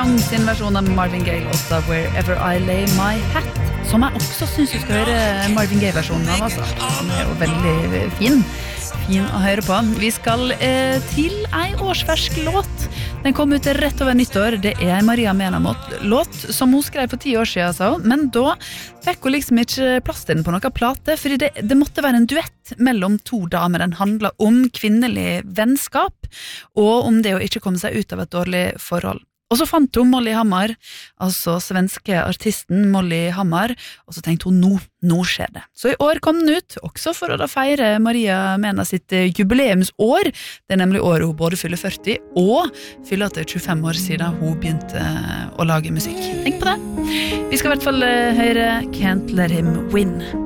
Young sin versjon av Marvin Gaye-låta Wherever I Lay My Hat, som jeg også synes du skal høre Marvin Gaye-versjonen av, altså. Den jo veldig fin å høre på. Vi skal til en årsfersk låt. Den kom ut rett over nyttår. Det en Maria Mena-låt som hun skrev for 10 år siden, sa hun. Men da fikk hun liksom ikke plass til den på noen plate, fordi det måtte være en duett mellom to damer. Den handler om kvinnelig vennskap, og om det å ikke komme seg ut av et dårlig forhold. Og så fant hun Molly Hammar, altså svenske artisten Molly Hammar, og så tenkte hun, nå skjer det. Så i år kom den ut, også for å da feire Maria Mena sitt jubileumsår. Det nemlig året hun både fyller 40, og fyller at det 25 år siden hun begynte å lage musikk. Tenk på det. Vi skal i hvert fall høre Can't Let Him Win.